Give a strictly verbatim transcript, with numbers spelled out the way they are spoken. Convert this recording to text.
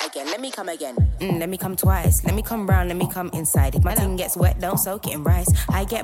again, let me come again. Mm, let me come twice, let me come round, let me come inside. If my thing gets wet, don't soak it in rice. I get